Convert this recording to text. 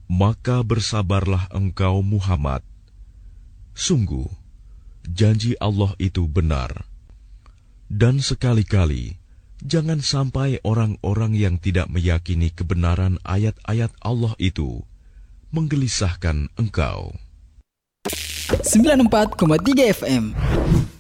Maka bersabarlah engkau Muhammad. Sungguh, janji Allah itu benar. Dan sekali-kali, jangan sampai orang-orang yang tidak meyakini kebenaran ayat-ayat Allah itu menggelisahkan engkau. 94,3 FM